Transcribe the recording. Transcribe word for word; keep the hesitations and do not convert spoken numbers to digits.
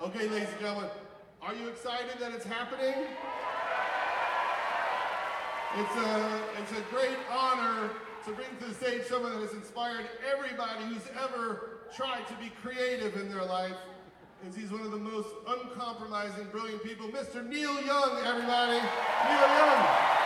Okay, ladies and gentlemen, are you excited that it's happening? It's a, it's a great honor to bring to the stage someone that has inspired everybody who's ever tried to be creative in their life. Because he's one of the most uncompromising, brilliant people, Mister Neil Young, everybody. Neil Young.